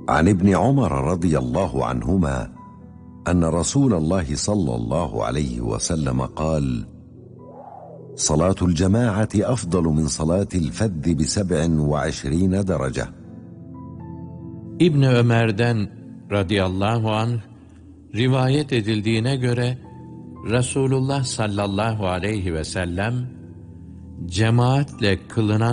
عن ابن عمر رضي الله عنهما أن رسول الله صلى الله عليه وسلم قال: صلاة الجماعة أفضل من صلاة الفذ ب27 درجة. İbn Ömer'den radıyallahu anh rivayet edildiğine göre Resulullah sallallahu aleyhi ve sellem cemaatle kılınan